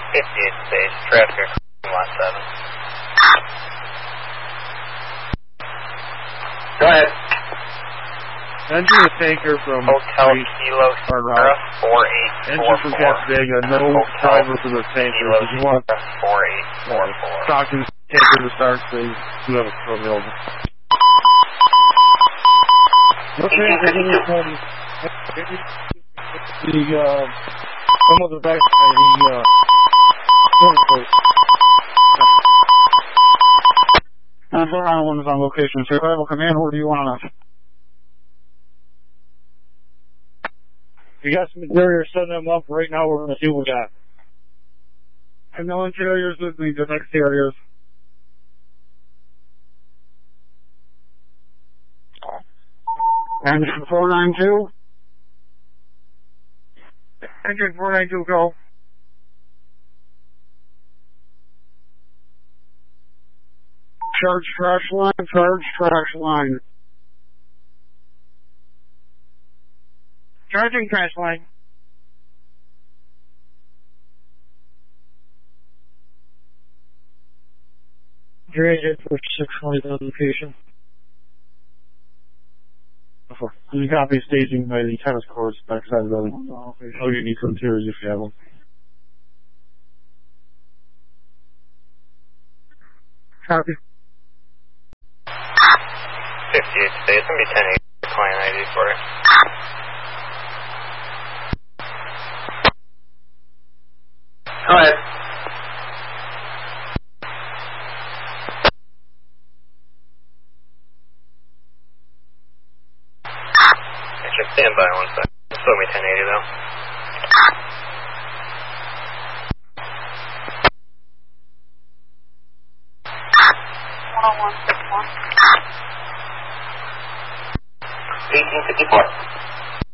58 stage, traffic, lot 7. Go ahead. Engine a tanker from Hotel Kilo Sierra 4844. Engine from Casablanca, no driver for the tanker. Did you want 4844. talking tanker to start, they do have a crew available. Okay, some of the back and Island is on location. So, Arrival Command, where do you want us? We got some interiors, setting them up. Right now, we're going to see what we got. I have no interiors with me, just exteriors. Engine 492. Engine 492, go. Charge trash line, charge trash line. Charging trash line. Your agent for 620 location. And you copy staging by the tennis courts backside of the building. Oh, you need some interiors if you have them. Copy. 58 space, going to be 1080 client ID for it. Go ahead. Just stand by 1 second. Still me 1080 though. $18.54.